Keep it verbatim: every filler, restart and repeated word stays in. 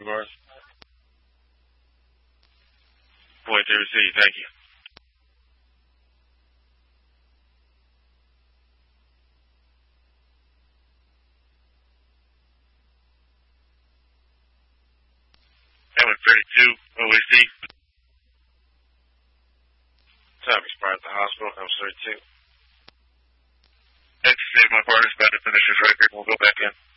Regards. Point to receive. Thank you. Evan thirty-two, O A C. Time expired at the hospital. I was thirty-two. Let's save my partner's about to finish his record. We'll go back in.